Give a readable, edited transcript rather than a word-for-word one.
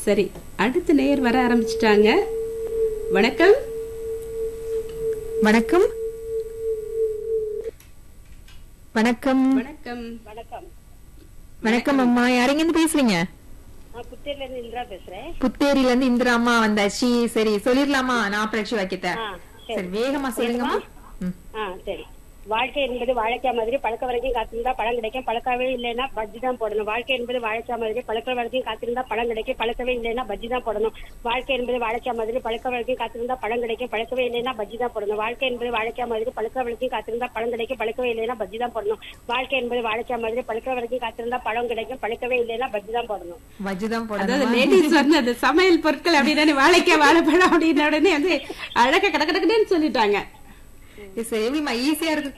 சரி, அடுத்த நேயர் வர ஆரம்பிச்சிட்டாங்க. வணக்கம். வணக்கம். வணக்கம். வணக்கம். வணக்கம். வணக்கம் அம்மா, யாருங்க இருந்து பேசுறீங்க? நான் புத்தேரில இருந்து இந்திரா பேசுறேன். புத்தேரியில இருந்து இந்திரா அம்மா வந்தாச்சு. சரி, சொல்லிடலாமா? நான் பரீட்சை வைக்கிட்டேன். சரி, வேகமா சொல்லுங்கம்மா. சரி. வாழ்க்கை என்பது வாழைக்காய் மாதிரி பழக்க வரைக்கும் காத்திருந்தா பழம் கிடைக்கும், பழக்கவே இல்லைன்னா பஜ்ஜி தான் போடணும். வாழ்க்கை என்பது வாழைக்காய் மாதிரி பழக்க வரைக்கும் காத்திருந்தா பழம் கிடைக்கும், பழக்கவே இல்லைன்னா பஜ்ஜி தான் போடணும். வாழ்க்கை என்பது வாழைக்காய் மாதிரி பழக்க வரைக்கும் காத்திருந்தா பழம் கிடைக்கும், பழக்கவே இல்லைன்னா பஜ்ஜி தான் போடணும். வாழ்க்கை என்பது வாழைக்காய் மாதிரி பழக்க வரைக்கும் காத்திருந்தா பழம் கிடைக்கும், பழக்கவே இல்லைன்னா பஜ்ஜி தான் போடணும். வாழ்க்கை என்பது வாழைக்காய் மாதிரி பழக்க வரைக்கும் காத்திருந்தா பழம் கிடைக்கும், பழக்கவே இல்லைன்னா பஜ்ஜி தான் போடணும். பஜ்ஜி தான் அதாவது போடணும். லேடிஸ் சொன்னது சமையல் பொருட்கள் அப்படின்னு வாழைக்காய் வாழைப்பழம் அப்படின்ன உடனே வந்து அழகா கடக்கடக்குன்னு சொல்லிட்டாங்க. சரி, எப்படிமா ஈஸியா இருக்கு